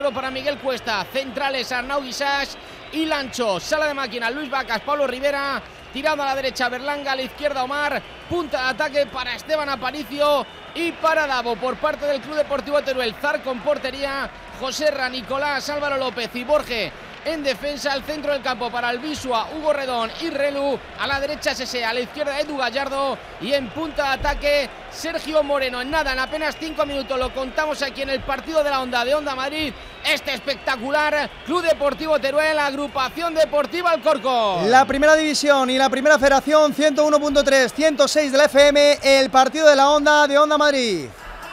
Para Miguel Cuesta, centrales Arnau Guisás y Lancho, sala de máquina Luis Vacas, Pablo Rivera, tirando a la derecha Berlanga, a la izquierda Omar, punta de ataque para Esteban Aparicio y para Davo por parte del Club Deportivo Teruel. Zarco en portería, Joserra, Nicolás, Álvaro López y Borge en defensa. Al centro del campo para Albisua, Hugo Redón y Relu, a la derecha Sese, a la izquierda Edu Gallardo y en punta de ataque Sergio Moreno. En apenas 5 minutos lo contamos aquí en el partido de la Onda de Onda Madrid, este espectacular Club Deportivo Teruel, agrupación deportiva Alcorcón. La primera división y la primera federación, 101.3, 106 de la FM, el partido de la Onda de Onda Madrid.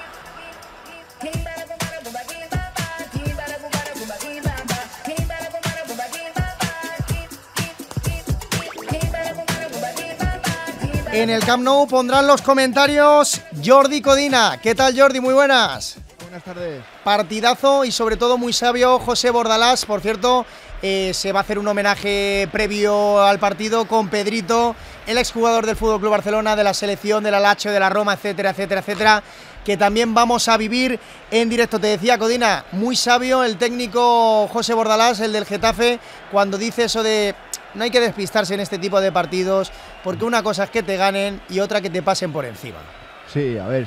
En el Camp Nou pondrán los comentarios Jordi Codina. ¿Qué tal, Jordi? Muy buenas. Buenas tardes. Partidazo y sobre todo muy sabio José Bordalás. Por cierto, se va a hacer un homenaje previo al partido con Pedrito, el exjugador del FC Barcelona, de la selección, de la Lazio, de la Roma, etcétera, etcétera, etcétera, que también vamos a vivir en directo. Te decía, Codina, muy sabio el técnico José Bordalás, el del Getafe, cuando dice eso de no hay que despistarse en este tipo de partidos, porque una cosa es que te ganen y otra que te pasen por encima. Sí, a ver,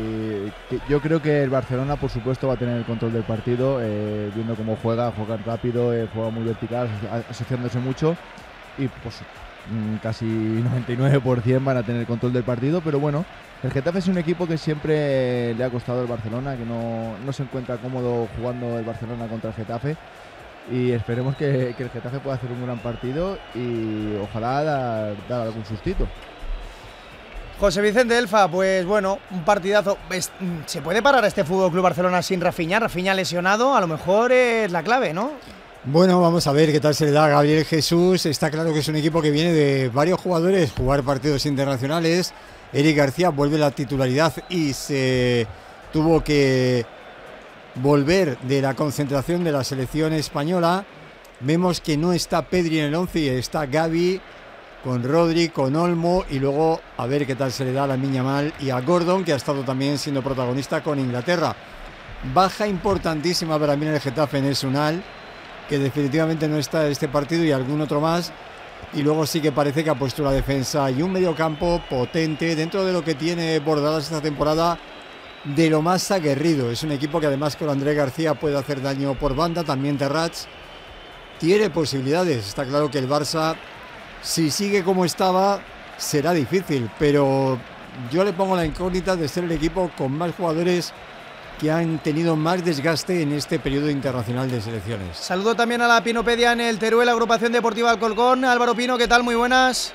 yo creo que el Barcelona, por supuesto, va a tener el control del partido, viendo cómo juegan rápido, juega muy vertical, asociándose mucho, y pues casi 99% van a tener el control del partido. Pero bueno, el Getafe es un equipo que siempre le ha costado al Barcelona, que no se encuentra cómodo jugando el Barcelona contra el Getafe, y esperemos que el Getafe pueda hacer un gran partido y ojalá dar algún sustito. José Vicente Elfa, pues bueno, un partidazo. ¿Se puede parar este FC Barcelona sin Rafinha? Rafinha lesionado, a lo mejor es la clave, ¿no? Bueno, vamos a ver qué tal se le da a Gabriel Jesús. Está claro que es un equipo que viene de varios jugadores jugar partidos internacionales. Eric García vuelve a la titularidad y se tuvo que volver de la concentración de la selección española. Vemos que no está Pedri en el 11 y está Gavi con Rodri, con Olmo, y luego a ver qué tal se le da a Lamine Yamal y a Gordon, que ha estado también siendo protagonista con Inglaterra. Baja importantísima para mí en el Getafe en el Sunal, que definitivamente no está en este partido, y algún otro más. Y luego sí que parece que ha puesto la defensa y un mediocampo potente dentro de lo que tiene Bordalás esta temporada, de lo más aguerrido. Es un equipo que además con André García puede hacer daño por banda, también Terrats tiene posibilidades. Está claro que el Barça, si sigue como estaba, será difícil, pero yo le pongo la incógnita de ser el equipo con más jugadores que han tenido más desgaste en este periodo internacional de selecciones. Saludo también a la Pinopedia en el Teruel, agrupación deportiva Alcorcón. Álvaro Pino, ¿qué tal? Muy buenas.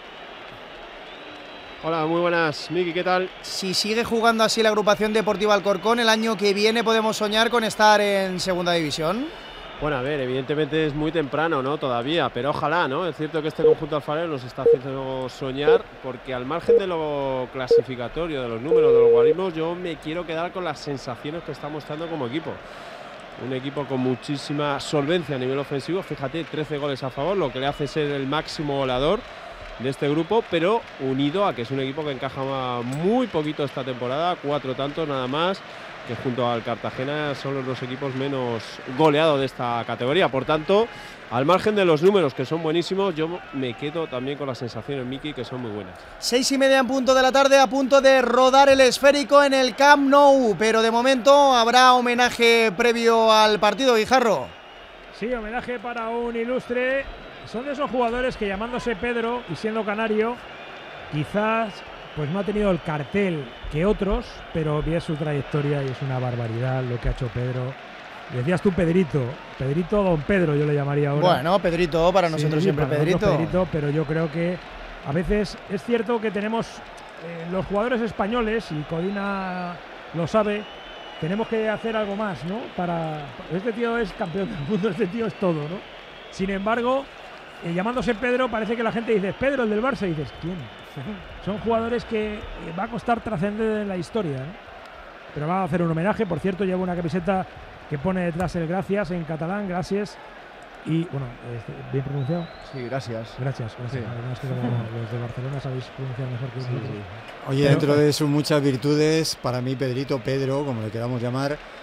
Hola, muy buenas, Miki, ¿qué tal? Si sigue jugando así la agrupación deportiva Alcorcón, el año que viene podemos soñar con estar en segunda división. Bueno, a ver, evidentemente es muy temprano, ¿no? Todavía, pero ojalá, ¿no? Es cierto que este conjunto alfarero nos está haciendo soñar, porque al margen de lo clasificatorio, de los números, de los logaritmos, yo me quiero quedar con las sensaciones que está mostrando como equipo. Un equipo con muchísima solvencia a nivel ofensivo, fíjate, 13 goles a favor, lo que le hace ser el máximo goleador de este grupo, pero unido a que es un equipo que encaja muy poquito esta temporada, 4 tantos nada más, que junto al Cartagena son los dos equipos menos goleados de esta categoría. Por tanto, al margen de los números, que son buenísimos, yo me quedo también con las sensaciones, Miki, que son muy buenas. 6:30 en punto de la tarde, a punto de rodar el esférico en el Camp Nou, pero de momento habrá homenaje previo al partido, Guijarro. Sí, homenaje para un ilustre. Son de esos jugadores que, llamándose Pedro y siendo canario, quizás pues no ha tenido el cartel que otros, pero ves su trayectoria y es una barbaridad lo que ha hecho Pedro. Decías tú Pedrito, Don Pedro yo le llamaría ahora. Bueno, Pedrito, para nosotros siempre para Pedrito. Nosotros Pedrito. Pero yo creo que a veces es cierto que tenemos los jugadores españoles, y Codina lo sabe, tenemos que hacer algo más, ¿no? Este tío es campeón del mundo, este tío es todo, ¿no? Sin embargo, llamándose Pedro, parece que la gente dice Pedro, el del Barça, y dices, ¿quién? Son jugadores que va a costar trascender en la historia, ¿no? Pero va a hacer un homenaje. Por cierto, lleva una camiseta que pone detrás el gracias en catalán, gracias. Y bueno, ¿bien pronunciado? Sí, gracias. Gracias. Sí. Además que como los de Barcelona sabéis pronunciar mejor que nosotros. Sí. Oye, dentro de sus muchas virtudes, para mí Pedro, como le queramos llamar,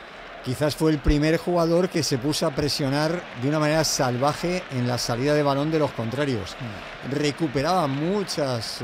quizás fue el primer jugador que se puso a presionar de una manera salvaje en la salida de balón de los contrarios. Recuperaba muchos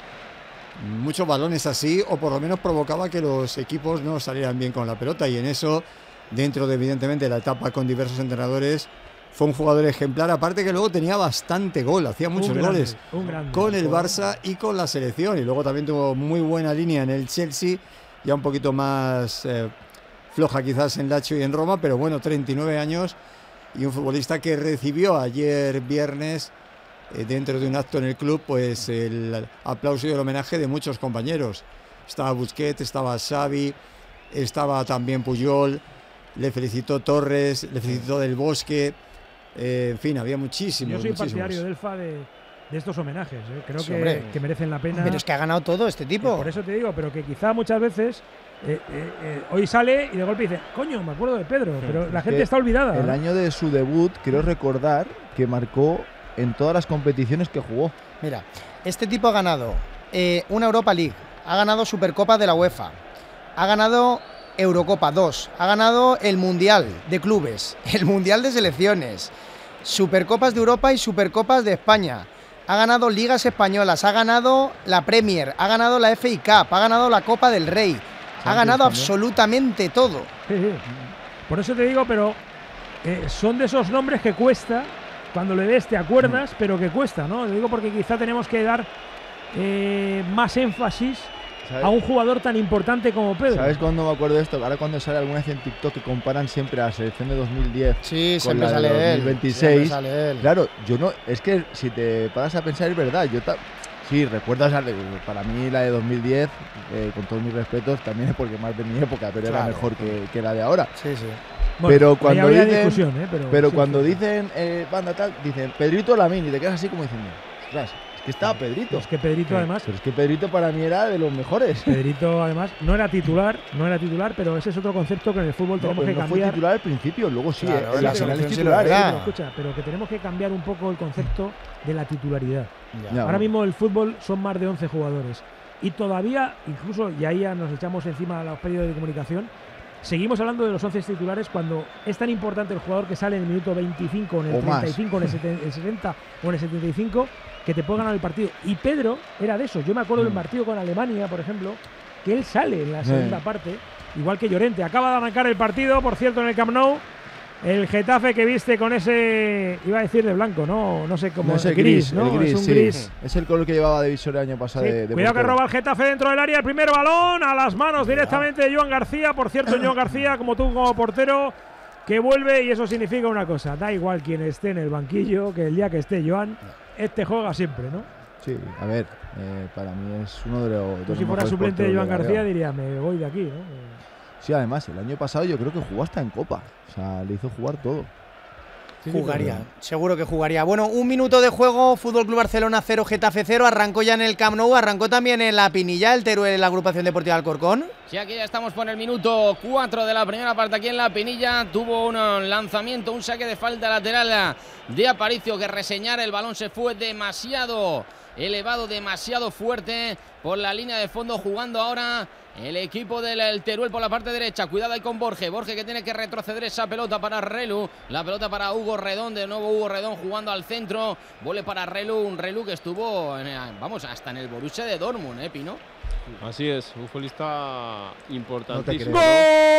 balones así, o por lo menos provocaba que los equipos no salieran bien con la pelota, y en eso, dentro de evidentemente la etapa con diversos entrenadores, fue un jugador ejemplar, aparte que luego tenía bastante gol, hacía muchos goles con el Barça y con la selección, y luego también tuvo muy buena línea en el Chelsea, ya un poquito más floja quizás en Lazio y en Roma, pero bueno, 39 años y un futbolista que recibió ayer viernes dentro de un acto en el club pues el aplauso y el homenaje de muchos compañeros. Estaba Busquets, estaba Xavi, estaba también Puyol, le felicitó Torres, le felicitó Del Bosque, en fin, había muchísimos. Yo soy partidario del FA de estos homenajes, creo Sí, que merecen la pena. Pero es que ha ganado todo este tipo. Por eso te digo, pero que quizá muchas veces hoy sale y de golpe dice, coño, me acuerdo de Pedro, pero la gente está olvidada. El año de su debut, creo recordar que marcó en todas las competiciones que jugó. Mira, este tipo ha ganado una Europa League, ha ganado Supercopa de la UEFA, ha ganado Eurocopa 2, ha ganado el Mundial de Clubes, el Mundial de Selecciones, Supercopas de Europa y Supercopas de España, ha ganado Ligas Españolas, ha ganado la Premier, ha ganado la FA Cup, ha ganado la Copa del Rey, ha ganado absolutamente todo. Sí, sí. Por eso te digo, pero son de esos nombres que cuesta, cuando le ves te acuerdas, pero que cuesta, ¿no? Lo digo porque quizá tenemos que dar más énfasis a un jugador tan importante como Pedro. ¿Sabes cuándo me acuerdo de esto? Ahora cuando sale alguna vez en TikTok que comparan siempre a la selección de 2010 con la de 2026. Sale él. Claro, yo no, es que si te paras a pensar es verdad, sí, recuerdas, para mí la de 2010, con todos mis respetos, también es porque más de mi época, pero era mejor que la de ahora. Sí, sí. Bueno, pero cuando dicen, pero cuando dicen banda tal, dicen Pedrito Lamine y te quedas así como diciendo, ostras, es que estaba Pedrito. Es que Pedrito además. Pero es que Pedrito para mí era de los mejores. Pedrito además no era titular, pero ese es otro concepto que en el fútbol tenemos que cambiar. No fue titular al principio, luego sí, claro, en la final es titular. Pero escucha, pero que tenemos que cambiar un poco el concepto de la titularidad. Ya. Ahora mismo el fútbol son más de 11 jugadores y todavía, incluso, y ahí ya nos echamos encima a los medios de comunicación, seguimos hablando de los 11 titulares cuando es tan importante el jugador que sale en el minuto 25, en el 35, en el 70 o en el 75, que te puede ganar el partido. Y Pedro era de eso. Yo me acuerdo del partido con Alemania, por ejemplo, que él sale en la segunda parte, igual que Llorente. Acaba de arrancar el partido, por cierto, en el Camp Nou. El Getafe que viste con ese, iba a decir de blanco, no sé cómo, es el gris, ¿no? El gris, es un sí. gris. Es el color que llevaba de visor el año pasado. Sí. De Cuidado que portero. roba el Getafe dentro del área. El primer balón a las manos directamente de Joan García. Por cierto, Joan García, como tú como portero, que vuelve, y eso significa una cosa. Da igual quien esté en el banquillo, que el día que esté Joan, este juega siempre, ¿no? Sí, a ver, para mí es uno de los. Tú si fuera suplente de Joan García diría, me voy de aquí, ¿no? Sí, además, el año pasado yo creo que jugó hasta en Copa. O sea, le hizo jugar todo. Jugaría, seguro que jugaría. Bueno, un minuto de juego, Fútbol Club Barcelona 0, Getafe 0, arrancó ya en el Camp Nou, arrancó también en la Pinilla, el Teruel, la agrupación deportiva Alcorcón. Sí, aquí ya estamos por el minuto 4 de la primera parte aquí en la Pinilla. Tuvo un lanzamiento, un saque de falta lateral de Aparicio que reseñar. El balón se fue demasiado elevado, demasiado fuerte por la línea de fondo, jugando ahora el equipo del Teruel por la parte derecha. Cuidado ahí con Borge que tiene que retroceder esa pelota para Relu. La pelota para Hugo Redón, de nuevo Hugo Redón jugando al centro. Vuelve para Relu, un Relu que estuvo, hasta en el Borussia de Dortmund, Pino. Así es, un futbolista importantísimo. ¡Gol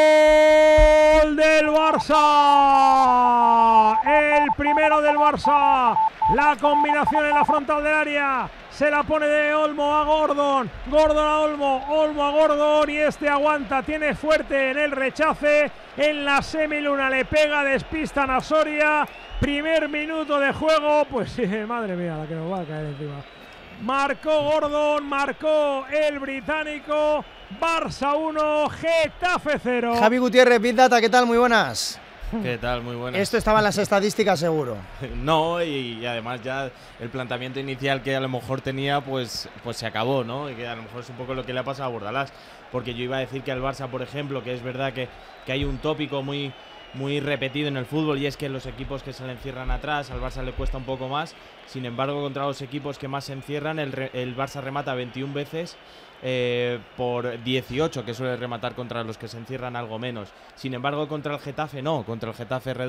del Barça! El primero del Barça. La combinación en la frontal del área. Se la pone de Olmo a Gordon. Gordon a Olmo. Olmo a Gordon. Y este aguanta. Tiene fuerte en el rechace. En la semiluna le pega. Despistan a Soria. Primer minuto de juego. Pues madre mía, la que nos va a caer encima. Marcó Gordon. Marcó el británico. Barça 1, Getafe 0. Javi Gutiérrez, Big Data, ¿qué tal? Muy buenas. ¿Qué tal? Muy buenas. Esto estaba en las estadísticas seguro. No, y además ya el planteamiento inicial que a lo mejor tenía, pues se acabó, ¿no? Y que a lo mejor es un poco lo que le ha pasado a Bordalás. Porque yo iba a decir que al Barça, por ejemplo, que es verdad que hay un tópico muy muy repetido en el fútbol, y es que los equipos que se le encierran atrás, al Barça le cuesta un poco más. Sin embargo, contra los equipos que más se encierran, el Barça remata 21 veces por 18 que suele rematar contra los que se encierran algo menos. Sin embargo, contra el Getafe no, contra el Getafe reduce